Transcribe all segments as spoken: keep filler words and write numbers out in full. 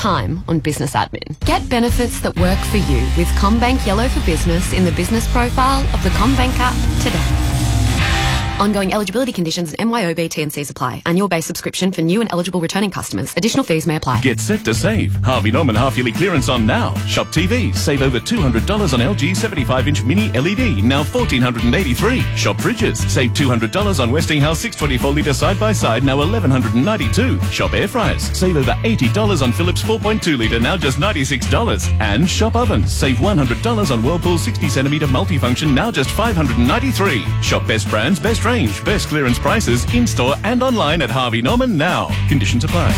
time on business admin. Get benefits that work for you with CommBank Yellow for Business in the business profile of the CommBank app today. Ongoing eligibility conditions and M Y O B T and Cs apply. Annual base subscription for new and eligible returning customers. Additional fees may apply. Get set to save. Harvey Norman half-yearly clearance on now. Shop T Vs. Save over two hundred dollars on L G seventy-five inch mini L E D, now one thousand four hundred eighty-three dollars. Shop fridges. Save two hundred dollars on Westinghouse six twenty-four litre side-by-side, now one thousand one hundred ninety-two dollars. Shop air fryers. Save over eighty dollars on Philips four point two litre, now just ninety-six dollars. And shop ovens. Save one hundred dollars on Whirlpool sixty centimetre multifunction, now just five hundred ninety-three dollars. Shop best brands, best range, best clearance prices in-store and online at Harvey Norman now. Conditions apply.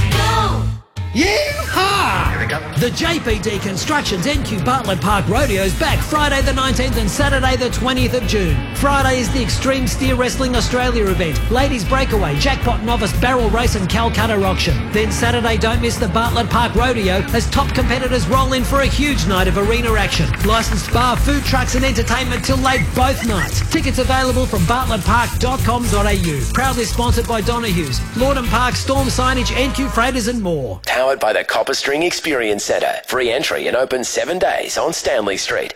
Yeehaw! Here we go. The J P D Constructions N Q Bartlett Park Rodeo is back Friday the nineteenth and Saturday the twentieth of June. Friday is the Extreme Steer Wrestling Australia event, Ladies Breakaway, Jackpot Novice Barrel Race and Calcutta Auction. Then Saturday, don't miss the Bartlett Park Rodeo as top competitors roll in for a huge night of arena action. Licensed bar, food trucks and entertainment till late both nights. Tickets available from bartlett park dot com dot a u. Proudly sponsored by Donahue's, Lorden Park, Storm Signage, N Q Freighters and more. Powered by the Copper String Experience Centre. Free entry and open seven days on Stanley Street.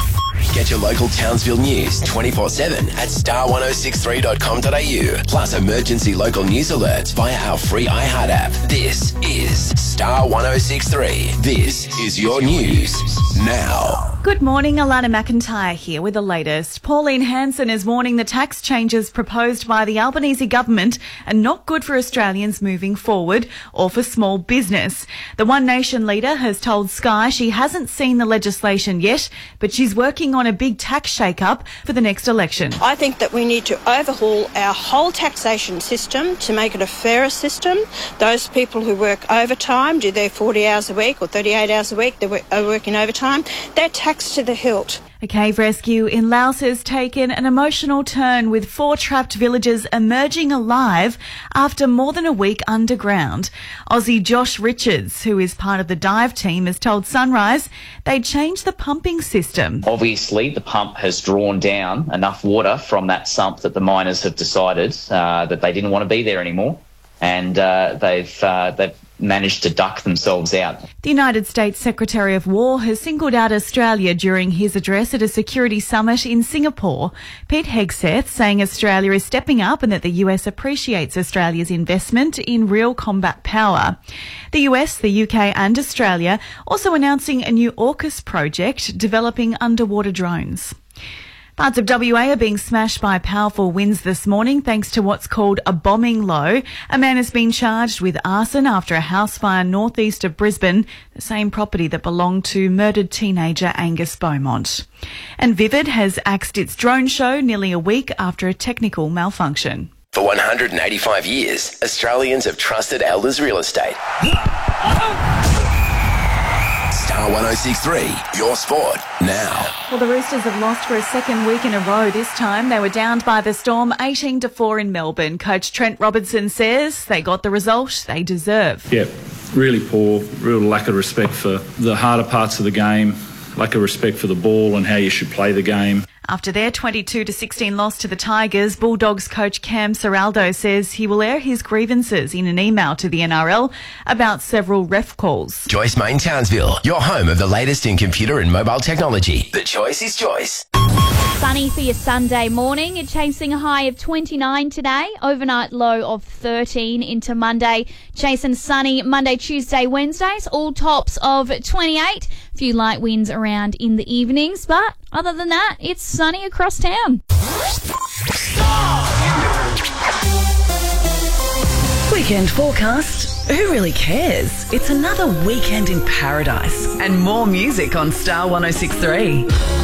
Get your local Townsville news twenty-four seven at star ten sixty-three dot com dot a u. Plus emergency local news alerts via our free iHeart app. This is Star ten sixty-three. This is your news now. Good morning, Alana McIntyre here with the latest. Pauline Hanson is warning the tax changes proposed by the Albanese government are not good for Australians moving forward or for small business. The One Nation leader has told Sky she hasn't seen the legislation yet, but she's working on a big tax shake-up for the next election. I think that we need to overhaul our whole taxation system to make it a fairer system. Those people who work overtime, do their forty hours a week or thirty-eight hours a week, they are working overtime, they're taxed to the hilt. A cave rescue in Laos has taken an emotional turn with four trapped villagers emerging alive after more than a week underground. Aussie Josh Richards, who is part of the dive team, has told Sunrise they changed the pumping system. Obviously, the pump has drawn down enough water from that sump that the miners have decided uh, that they didn't want to be there anymore, and uh, they've uh, they've managed to duck themselves out. The United States Secretary of War has singled out Australia during his address at a security summit in Singapore. Pete Hegseth saying Australia is stepping up and that the U S appreciates Australia's investment in real combat power. The U S, the U K and Australia also announcing a new AUKUS project developing underwater drones. Parts of W A are being smashed by powerful winds this morning thanks to what's called a bombing low. A man has been charged with arson after a house fire northeast of Brisbane, the same property that belonged to murdered teenager Angus Beaumont. And Vivid has axed its drone show nearly a week after a technical malfunction. For one hundred eighty-five years, Australians have trusted Elders Real Estate. Star ten sixty-three, your sport now. Well, the Roosters have lost for a second week in a row. This time they were downed by the Storm eighteen to four in Melbourne. Coach Trent Robinson says they got the result they deserve. Yeah, really poor, real lack of respect for the harder parts of the game, lack of respect for the ball and how you should play the game. After their twenty-two to sixteen loss to the Tigers, Bulldogs coach Cam Serraldo says he will air his grievances in an email to the N R L about several ref calls. Joyce Main Townsville, your home of the latest in computer and mobile technology. The choice is Joyce. Sunny for your Sunday morning. You're chasing a high of twenty-nine today. Overnight low of thirteen into Monday. Chasing sunny Monday, Tuesday, Wednesdays. All tops of twenty-eight. A few light winds around in the evenings. But other than that, it's sunny across town. Weekend forecast. Who really cares? It's another weekend in paradise. And more music on Star ten sixty-three.